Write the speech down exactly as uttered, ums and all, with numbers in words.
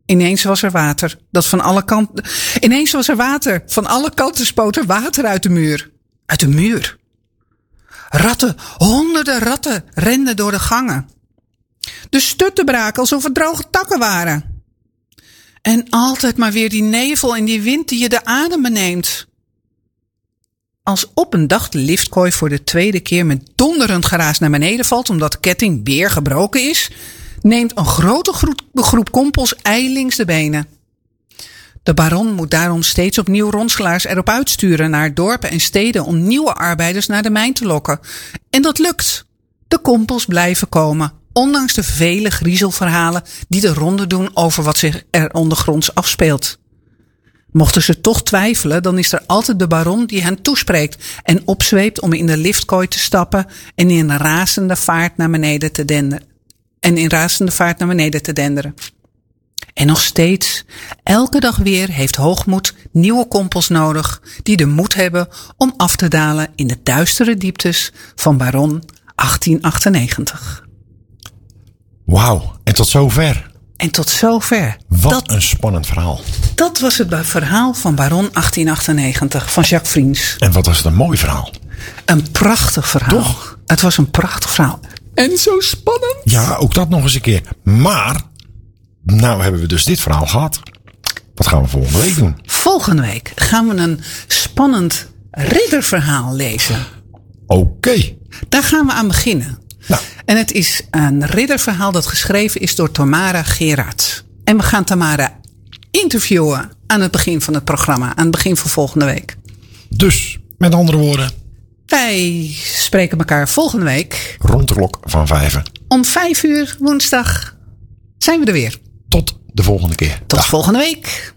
Ineens was er water. Dat van alle kanten. Ineens was er water. Van alle kanten spoot er water uit de muur. Uit de muur. Ratten, honderden ratten renden door de gangen. De stutten braken alsof het droge takken waren. En altijd maar weer die nevel en die wind die je de adem beneemt. Als op een dag de liftkooi voor de tweede keer met donderend geraas naar beneden valt, omdat de ketting weer gebroken is, neemt een grote groep, groep kompels ijlings de benen. De baron moet daarom steeds opnieuw ronselaars erop uitsturen naar dorpen en steden om nieuwe arbeiders naar de mijn te lokken. En dat lukt. De kompels blijven komen, ondanks de vele griezelverhalen die de ronde doen over wat zich er ondergronds afspeelt. Mochten ze toch twijfelen, dan is er altijd de baron die hen toespreekt en opzweept om in de liftkooi te stappen en in razende vaart naar beneden te denderen. En in razende vaart naar beneden te denderen. En nog steeds, elke dag weer heeft Hoogmoed nieuwe kompels nodig die de moed hebben om af te dalen in de duistere dieptes van baron achttien achtennegentig. Wauw, en tot zover. En tot zover. Wat dat, een spannend verhaal. Dat was het verhaal van baron achttien achtennegentig van Jacques Friens. En wat was het een mooi verhaal. Een prachtig verhaal. Toch? Het was een prachtig verhaal. En zo spannend. Ja, ook dat nog eens een keer. Maar, nou hebben we dus dit verhaal gehad. Wat gaan we volgende week doen? Volgende week gaan we een spannend ridderverhaal lezen. Oké. Okay. Daar gaan we aan beginnen. Nou. En het is een ridderverhaal dat geschreven is door Tamara Gerards. En we gaan Tamara interviewen aan het begin van het programma. Aan het begin van volgende week. Dus, met andere woorden. Wij spreken elkaar volgende week. Rond de klok van vijven. Om vijf uur woensdag zijn we er weer. Tot de volgende keer. Tot Dag. volgende week.